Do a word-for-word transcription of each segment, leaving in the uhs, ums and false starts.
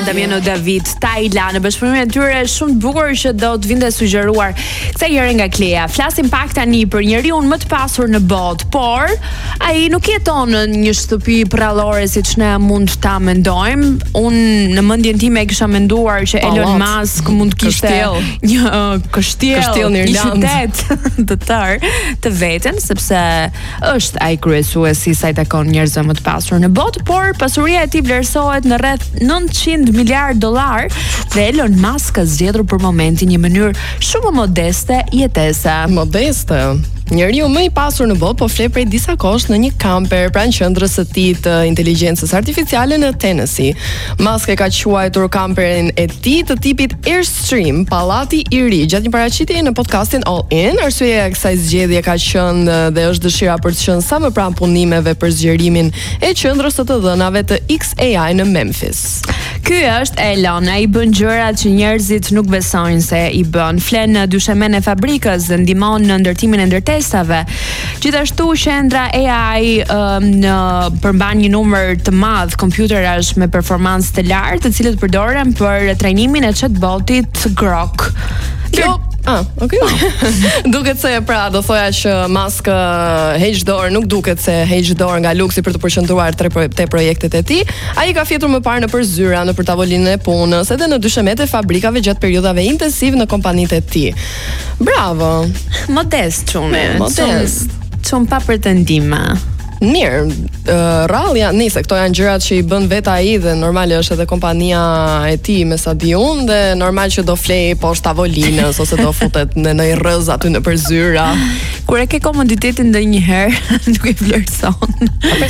Damiano David, Tayla, në bashkëpunimin e tyre shumë të bukur që do të vinte sugjeruar kësaj herë nga Klea. Flasim pak tani për njeriu më të pasur në botë, por ai nuk jeton në një shtëpi prallore siç ne mund ta mendojmë. Unë në mendjen time kisha menduar që Elon Musk mund të kishte një uh, kështjell, një qytet të tërë të veten, sepse është ai kryesuesi sa i takon njerëzve më të pasur në botë, por pasuria e tij vlerësohet në rreth nëntëqind miliard dollar dhe Elon Musk ka zgjedhur për momentin një mënyrë shumë modeste jetese. Modeste. Njeriu më i pasur në botë po flet prej disa kohësh në një kamper pranë qendrës së tij të inteligjencës artificiale në Tennessee. Musk e ka quajtur kamperin e tij të tipit Airstream, pallati i ri. Gjatë një paraqitjeje në podcastin All In, arsyeja e kësaj zgjedhje ka qenë dhe është dëshira për të qenë sa më pranë punimeve për zgjerimin e qendrës së të dhënave të X A I në Memphis. Ky është Elon, ai bën gjërat që njerëzit nuk besojnë se i bën. Flen në dyshemen e fabrikës dhe ndihmon në ndërtimin e ndërtesave. Gjithashtu qendra A I um, në përmban një numër të madh kompjuterash me performancë të lartë, të cilët përdoren për trajnimin e chatbotit Grok. Kjo Ah, okay. Duket se pra do thoja që Musk heq dorë, nuk duket se heq dorë nga luksi për të përqendruar te projektet e tij. Ai ka fjetur më parë në përzyra, në për tavolinën e punës, edhe në dyshemet e fabrikave gjatë periudhave intensiv në kompanitë e tij. Bravo. Modest çunë. Modest. Çon pa pretendime. Mirë, uh, rallja, nise, këto janë gjërat që i bën vetë ai dhe normale është edhe kompania e tij me sa di unë dhe normal që do flej poshtë tavolinës ose do futet në një rrëz aty në përzyra. Kur e ke komoditetin ndonjëherë nuk e vlerëson.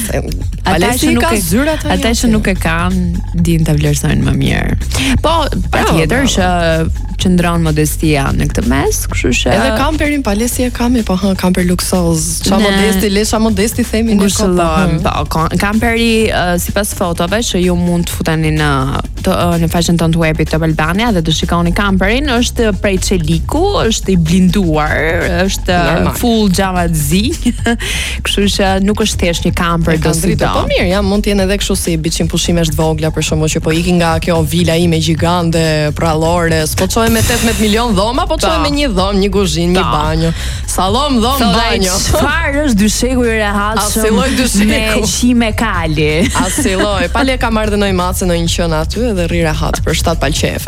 Ata që nuk e zyrat ata që nuk e kanë din ta vlerësojnë më mirë. Po, patjetër që qëndron modestia në këtë mes, kështu që edhe kamperin palesi e kam, po ha, kamper luksoz. Ça modesti, lesha modesti themi ne po. Po, kamperi uh, sipas fotove që ju mund të futeni në të, uh, në faqen tonë të webit të Albania dhe të shikoni kamperin, është prej çeliku, është i blinduar, është Normal. Full Java Z. Kështu që nuk është thjesht një kamper do si do. Po mirë, ja, mund të jenë edhe kështu si biçim pushimesh të vogla, për shkakun që po ikin nga kjo vila ime gjigande prallore, s'po çojmë me tetëmbëdhjetë milion dhoma, po çojmë me një dhomë, një kuzhinë, një banjo. Sallom, dhomë, banjo. Çfarë është dysheku i rehatshëm me qime kali? Asilloj, pale ka marrë dhe në mace në një qen aty dhe rri rehat për shtat palqefe.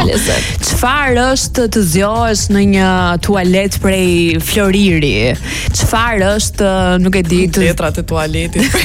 Çfarë është të zgjohesh në një tualet prej floriri? Çfarë është, nuk e di, letrat e tualetit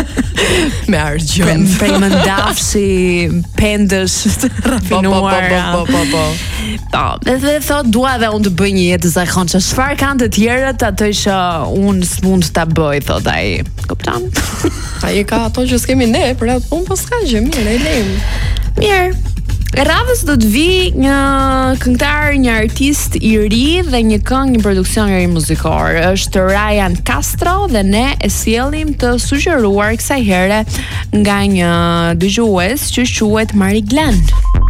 me argjend. Prej mëndafshi, pendësh të rafinuara. Po, po, po, po. Po, dhe thot dua dhe unë të bëj një jetë të zakonshme. Çfarë kanë të tjerët ato që unë s'mund ta bëj, thot ai. Kupton? Ai ka ato që s'kemi ne, për atë punë po s'ka gjë, mirë, e lejmë. Mirë. E radhës do të vi një këngëtar, një artist i ri dhe një këngë, një produksion i ri muzikor. Është Ryan Castro dhe ne e sjellim të sugjeruar kësaj here nga një dëgjues që quhet Marie Glenn.